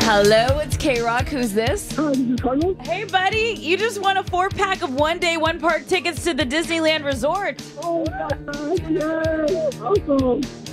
Hello, it's K-Rock. Who's this? Hi, this is Carlos. Hey, buddy. You just won a 4-pack of one-day, one-park tickets to the Disneyland Resort. Oh, my God. Yay. Awesome.